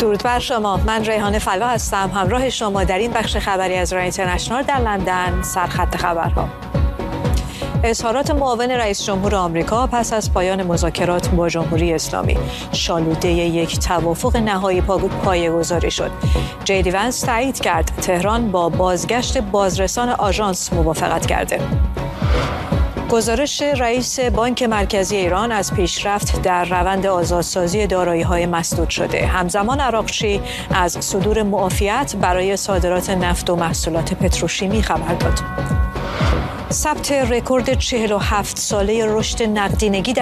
درود بر شما. من ریحانه فلا هستم، همراه شما در این بخش خبری از رای اینترنشنال در لندن. سرخط خبرها: اظهارات معاون رئیس جمهور آمریکا پس از پایان مذاکرات با جمهوری اسلامی. شالوده یک توافق نهایی پایه‌گذاری شد. جی دی ونس تایید کرد تهران با بازگشت بازرسان آژانس موافقت کرده. گزارش رئیس بانک مرکزی ایران از پیشرفت در روند آزادسازی دارایی‌های مسدود شده. همزمان عراقچی از صدور معافیت برای صادرات نفت و محصولات پتروشیمی خبر داد. ثبت رکورد 47 ساله رشد نقدینگی